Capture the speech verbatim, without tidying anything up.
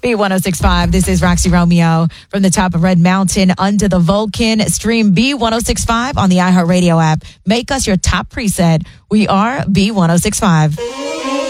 B one oh six point five. This is Roxy Romeo from the top of Red Mountain under the Vulcan. Stream B one oh six point five on the iHeartRadio app. Make us your top preset. We are B one oh six point five.